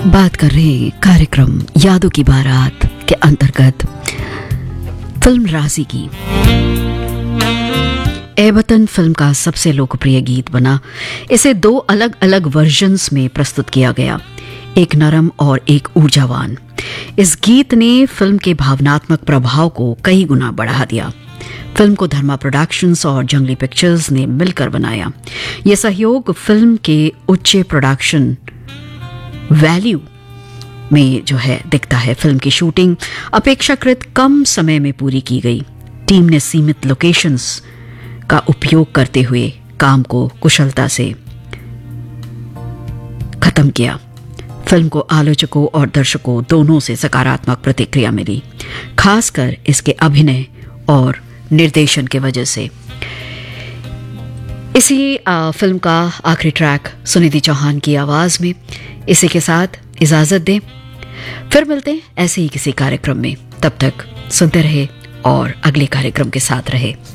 बात कर रहे हैं कार्यक्रम यादों की बारात के अंतर्गत फिल्म राजी की। ए वतन फिल्म का सबसे लोकप्रिय गीत बना। इसे दो अलग अलग वर्जन्स में प्रस्तुत किया गया, एक नरम और एक ऊर्जावान। इस गीत ने फिल्म के भावनात्मक प्रभाव को कई गुना बढ़ा दिया। फिल्म को धर्मा प्रोडक्शंस और जंगली पिक्चर्स ने मिलकर बनाया। यह सहयोग फिल्म के उच्च प्रोडक्शन वैल्यू में जो है दिखता है। फिल्म की शूटिंग अपेक्षाकृत कम समय में पूरी की गई। टीम ने सीमित लोकेशंस का उपयोग करते हुए काम को कुशलता से खत्म किया। फिल्म को आलोचकों और दर्शकों दोनों से सकारात्मक प्रतिक्रिया मिली, खासकर इसके अभिनय और निर्देशन की वजह से। इसी फिल्म का आखिरी ट्रैक सुनिधि चौहान की आवाज में। इसी के साथ इजाजत दें, फिर मिलते हैं ऐसे ही किसी कार्यक्रम में। तब तक सुनते रहे और अगले कार्यक्रम के साथ रहे।